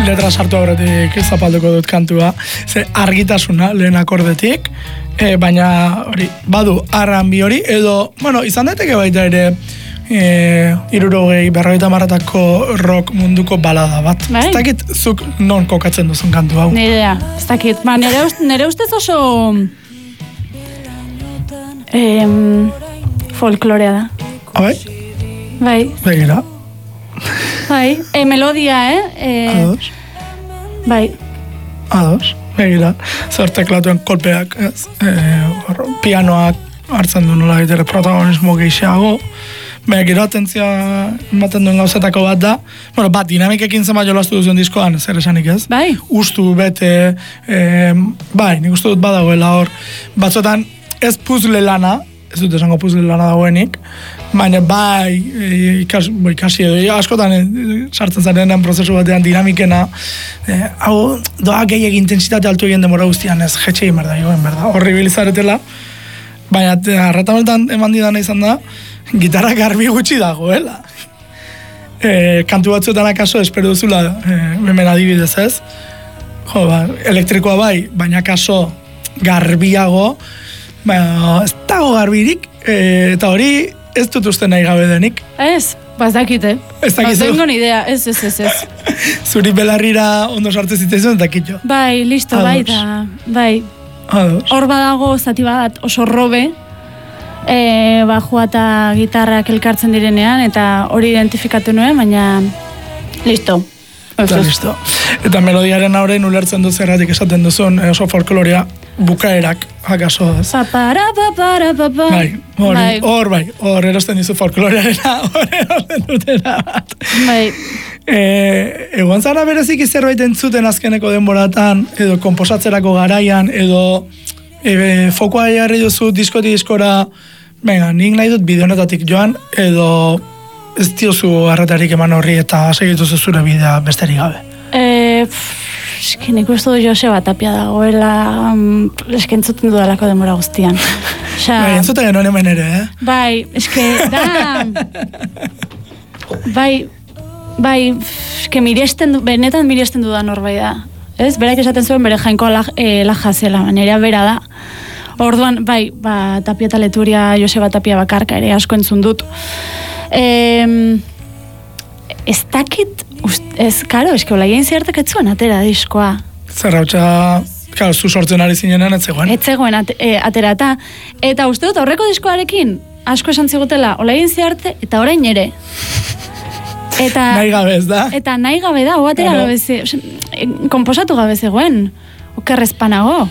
letra sartu aurretik zapalduko dut kantua, ze argitasuna lehen akordetik, baina hori, badu R&B hori, edo, bueno, izan daiteke baita ere, 60-50 rock munduko balada bat. Ez dakit zuk non kokatzen duzun kantu hau. Nirea, ez dakit. Ba, nere ustez oso folklorea da. Bai? Bai. Begira. Bai, melodia, Ados. Bai. Ados, begira. Zer teklatuen kolpeak, ez? Pianoak hartzen du nola egitere protagonismo gehiago. Gero atentzia ematen duen gauzetako bat da. Bueno, bat, dinamikekin zenbat jolastu duzuen diskoan, zer esanik ez? Bai. Ustu, bete, bai, nik uste dut badagoela hor. Batzuetan, ez puzzle lana, ez dut esango puzzle lana dagoenik, baina bai, ikasi edo, askotan sartzen zarenean prozesu batean dinamikena, hau, doa gehiagin intensitate altu egin demora guztian ez, jetxe egin berda, horri bilizaretela, baina arratametan eman didana izan da, gitarra garbi gutxi dagoela. Kantu batzuetan akaso espero duzula, hemen adibidez ez, elektrikoa bai, baina akaso garbiago, baina ez dago garbirik, eta hori ez dut uste nahi gabe denik. Ez, dakite. Ez dakizu. Ez tengo ni idea, ez. Zuri belarrira ondo sartzen zitzaizun, ez dakit jo. Bai, listo, bai, da, bai. Ados. Hor badago zati bat oso robe, bajua eta gitarrak elkartzen direnean, eta hori identifikatu nuen, baina listo. Listo. Eta melodiaren aurrein ulertzen du zerratik esaten duzun, oso folklorea bukaerak, akaso ez. Hor erosten dizu folklorearena, hor erosten dutena bat. Bai. Egon zara berezik zerbait entzuten azkeneko denboratan, edo komposatzerako garaian, edo fokoa jarri duzu diskora, venga, nik nahi dut bideonetatik joan, edo ez diozu arretarik eman horri eta segituzu zure bidea besterik gabe. Eski nik uste du Joseba Tapia dagoela, eski entzuten dudalako denbora guztian. Bai, entzuten genuen hemen ere, Bai, eski da... Bai, eski benetan miresten dudan horbait da. Ez, berak esaten zuen bere jainko laja zela, nire bera da. Orduan, bai, Tapia eta Leturia, Joseba Tapia bakarka ere asko entzun dut. Ez dakit, karo, eski hola egin ziartak etzuen atera diskoa. Zer hautsa, karo, zu sortzen ari zinenan etzegoen. Etzegoen atera, eta uste dut aurreko diskoarekin asko esan zigutela, hola egin ziarte, eta orain ere. Eta nahi gabe ez da? Eta nahi gabe da, atera gabe zegoen, komposatu gabe zegoen, okerrezpanago.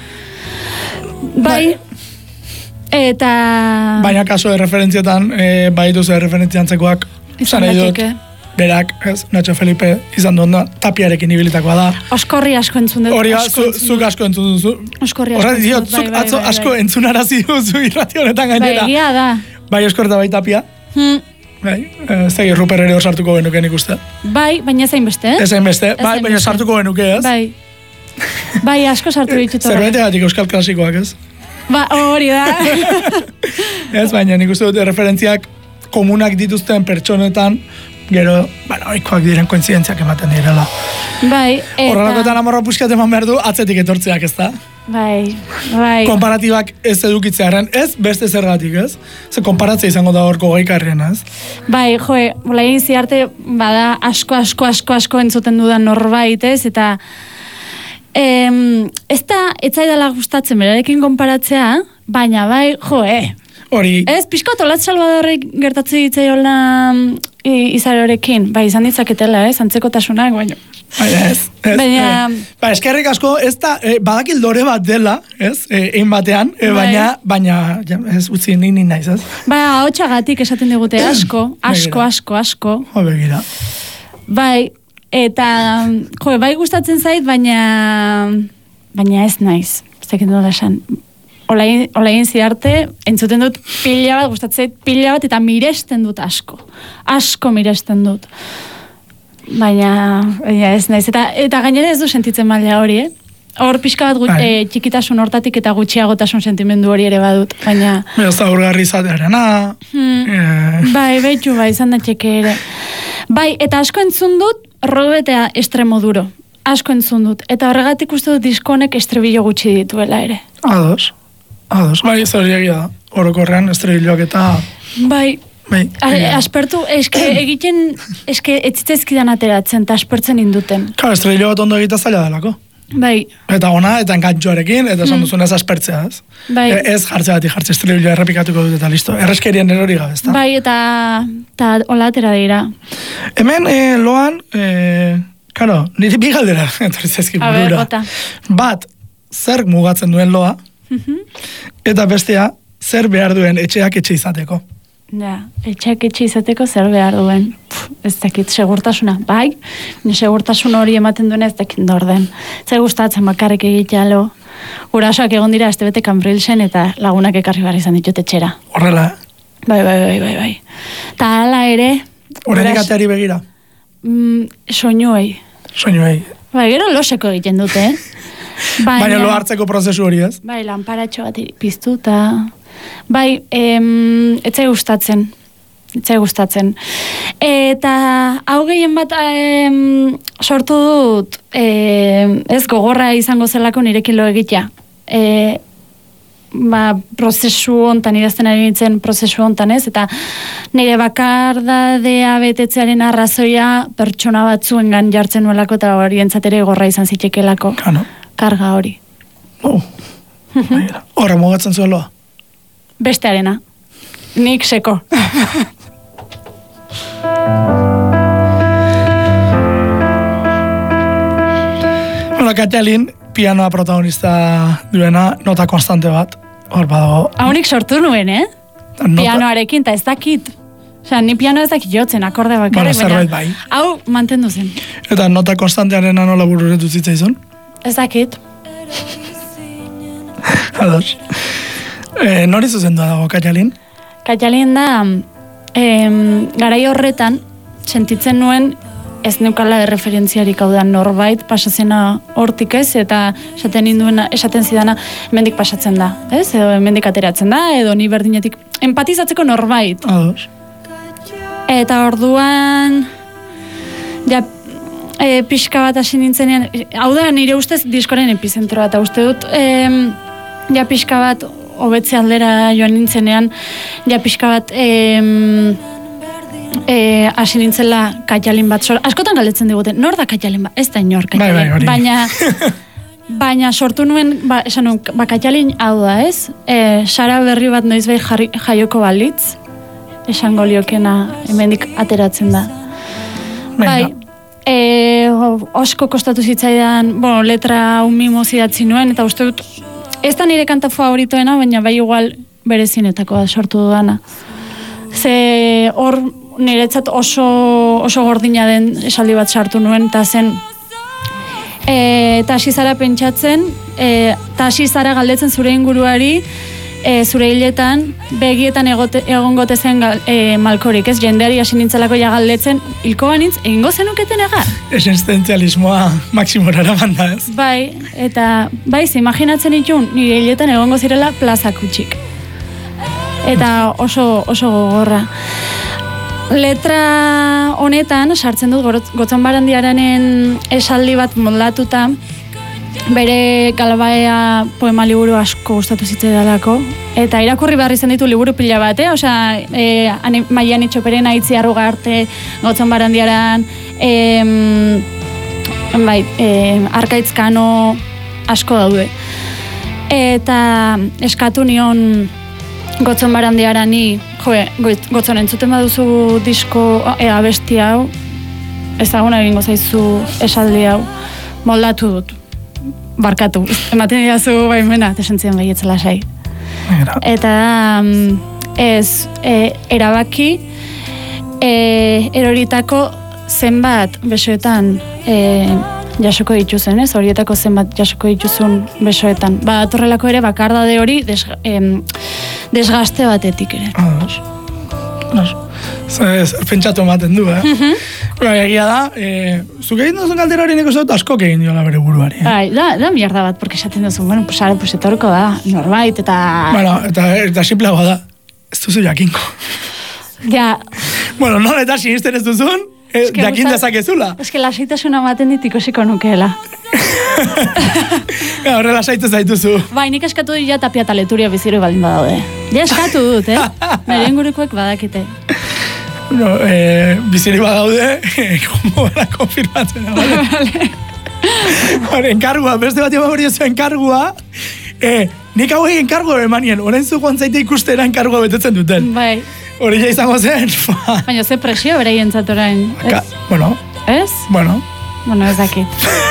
Bai. Eta... Baina kaso de referentzietan, baitu ze referentziantzekoak, zan nahi dut, berak, ez, Nacho Felipe izan duen da, Tapiarekin ibilitakoa da. Oskorri asko entzun dut. Hori, zuk asko entzun duzu. Oskorri asko entzun dut, zuk atzo asko entzunarazi duzu irrati honetan gainera. Bai, egia da. Bai, Oskor eta bai Tapia. Bai, ez da, Ruper ere sartuko genuke nik uste. Bai, baina zain beste, Ez zain beste, bai, baina sartuko genuke, ez? Bai. Bai, asko sartu ditut. Zerbaitegatik euskal klasikoak, ez? Ba, hori da. Ez, baina nik uste dut referentziak komunak dituzten pertsonetan, gero, bueno, oikoak diren kointzidentziak ematen direla. Bai, eta... Horrelakoetan amorra puskat eman behar du, atzetik etortzeak, ez da? Bai. Konparatibak ez edukitzearen, ez beste zergatik, ez? Ze konparatzea izango da horko gaikarrien, ez? Bai, joe, bola egin ziarte, bada asko entzuten dudan norbait, ez? Eta... ez da, etzaidala gustatzen berarekin konparatzea, baina bai, joe. Hori... Ez, pixkot, Olatz Salvadorrek gertatze ditzaiola izareorekin. Bai, izan ditzaketela, antzekotasunak, baina... Baina... Ba, eskerrik asko, ez da, badakil dore bat dela, ez, egin batean, baina, ez, utzi nini naiz, ez? Ba, hotxagatik esaten digute asko. Jo, begira. Bai, eta, jo, bai gustatzen zait, baina ez naiz. Zekin dut esan. Ola egin ziarte, entzuten dut pila bat, gustatzen pila bat, eta miresten dut asko. Asko miresten dut. Baina ez naiz. Eta gainera ez du sentitzen maila hori, Hor pixka bat txikitasun hortatik eta gutxiagotasun sentimendu hori ere badut, baina... Ez da urgarri izatearena. Bai, behitxu bai, izan da txeke ere. Bai, eta asko entzun dut, robetea estremo duro. Asko entzun dut. Eta horregatik uste dut disko honek estribillo gutxi dituela ere. Ados. Bai, zoriagia da. Orokorrean estribilloak eta... Bai. Aspertu, egiten, etzitzezkidan ateratzen, eta aspertzen induten. Claro, estribillo bat ondo egita zaila delako. Bai. Eta ona, eta enkantxoarekin, eta esan duzun ez aspertzea, ez? Bai. Ez jartzea bati jartze estribilloa errepikatuko dut eta listo. Erreskerien erori gabe, ez da? Bai, eta hola atera dira. Hemen, loan, karo, niri bi galdera, etorri zaizki burura. Bat, zer mugatzen duen loa, eta bestea, zer behar duen etxeak etxe izateko. Ja, etxeak etxe izateko zer behar duen. Ez dakit, segurtasuna. Bai, segurtasun hori ematen duen ez dakit norden. Zer gustatzen bakarrik egitea lo. Gurasoak egon dira astebete Kanbrilsen eta lagunak ekarri behar izan ditut etxera. Horrela, Bai. Ta hala ere... Horrenik ateari begira? Soinuei. Bai, gero loseko egiten dute, Baina lo hartzeko prozesu hori ez? Bai, lanparatxo bat piztuta... Bai, etzai gustatzen. Eta hau gehien bat sortu dut ez gogorra izango zelako nirekin lo egitea. Prozesu hontan, idazten ari nintzen prozesu hontan ez, eta nire bakardadea betetzearen arrazoia pertsona batzuengan jartzen nuelako eta hori entzatere gorra izan zitekelako. Karga hori. Horra mugatzen zueloa? Bestearena. Nik seko. Bueno, Katalin, pianoa protagonista duena, nota konstante bat. Hor badago. Haunik sortu nuen, Pianoarekin, eta ez dakit. Osea, ni piano ez dakit jotzen, akorde bakarrik. Zerbait bai. Hau mantendu zen. Eta nota konstantearen nola bururetu zitzaizun? Ez dakit. Ados. Nori zuzendua dago, Katalin? Katalin da, garai horretan, sentitzen nuen, ez neukala referentziarik hau da norbait, pasazena hortik ez, eta esaten zidana, hemendik pasatzen da, ez? Edo hemendik ateratzen da, edo ni berdinetik empatizatzeko norbait. Ados. Eta orduan, pixka bat hasi nintzenean, hau da nire ustez diskoren epizentroa, eta uste dut, pixka bat, hobetze aldera joan nintzenean, pixka bat hasi nintzela Katalin bat askotan galdetzen diguten, nor da Katalin bat? Ez da inor Katalin. Baina sortu nuen, esan nuen, Katalin hau da, ez? Sara berri bat noiz bai jaioko balitz, esango liokena hemendik ateratzen da. Bai, osko kostatu zitzaidan, letra mimoz idatzi nuen, eta uste dut, ez da nire kanta favoritoena, baina bai igual berezinetako sortu dudana. Ze hor niretzat oso gordina den esaldi bat sartu nuen, eta zen eta hasi zara pentsatzen, eta hasi zara galdetzen zure inguruari, zure hiletan, begietan egongote zen malkorik, ez? Jendeari hasi nintzelako ja galdetzen, hilko banintz, egingo zenuketen egar? Existentzialismoa maksimorara banda, ez? Bai, eta imaginatzen itun, nire hiletan egongo zirela plazak utxik. Eta oso gogorra. Letra honetan, sartzen dut Gotzon Barandiaranen esaldi bat moldatuta, bere Galbaea poema liburu asko gustatu zitzaidalako, eta irakurri behar izan ditu liburu pila bat, osea, Maian Itxoperen Aitzi Arrugarte, Gotzon Barandiaran, Arkaitzkano asko daude. Eta eskatu nion Gotzon Barandiarani, Gotzon entzuten baduzu disko abesti hau, ezaguna egingo zaizu esaldi hau, moldatu dut. Barkatu, ematen didazu baimena, tesentzien behietzela sai. Eta erabaki eroritako zenbat besoetan jasoko dituzen, ez? Horietako zenbat jasoko dituzun besoetan. Atorrelako ere bakardade hori desgaste batetik ere. Zer pentsatu ematen du, egia da, zuk egin duzun galdera hori neko zaut askok egin diola bere buruari. Da mierda bat, porque esaten duzu, bueno, pues etorko da, norbait, eta... Bueno, eta simplagoa da, ez duzu jakinko. Ja. Bueno, no, eta sinisten ez duzun, jakin dezakezula. Ez que lasaitasuna ematen dit ikusiko nukeela. Horrela saitu zaituzu. Bai, nik eskatu dut ja Tapia eta Leturia biziro baldin badaude. Ja eskatu dut, Nire ingurukoek badakite. No, biziri badaude, como gara konfirmatzen. Vale. Enkargua, beste bat hori oso enkargua. Nik hauei enkargua emanien, orain zu joan zaite ikustera enkargua betetzen duten. Bai. Hori ja izango zen. Baina ze presio bereientzat orain. Bueno. Ez? Bueno, ez dakit.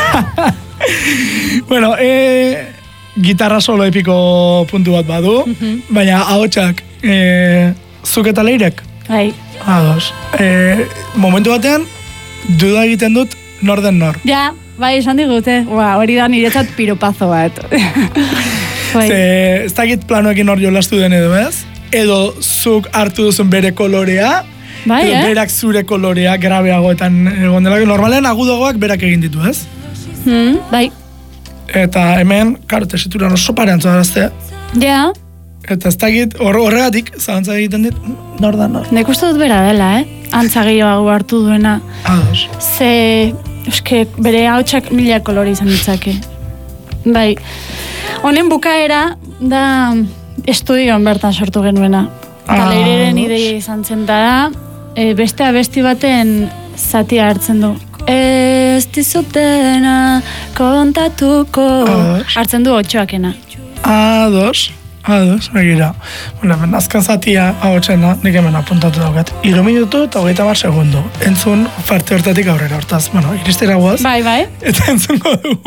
Bueno, gitarra solo epiko puntu bat badu, baina ahotsak zuk eta Leirek? Bai. Ados. Momentu batean, duda egiten dut nor den nor. Ja, bai, esan digute. Hori da niretzat piropazo bat. Ez dakit planoekin hor jolastu den edo ez? Edo zuk hartu duzun bere kolorea, bai, edo berak zure kolorea grabeagoetan egon dela. Normalean agudoagoak berak egin ditu, ez? Bai. Eta hemen, karo, tesituran oso pareantzu darazte. Ja. Eta ez dakit, horregatik, zalantza egiten dit, nor da nor. Nek uste dut bera dela, Antza gehiago hartu duena. Ados. Ze, bere hautsak 1000 kolore izan ditzake. Bai. Honen bukaera da estudioan bertan sortu genuena. Eta Leireren ideia izan zen da, beste abesti baten zatia hartzen du. Ez dizutena kontatuko hartzen du otxoakena. Ados, begira. Bueno, azken zatia hau txena, nik hemen apuntatu daukat. 3 minutu eta 30 segundu. Entzun parte hortatik aurrera, hortaz, bueno, iristera guaz. Bai. Eta entzungo dugu.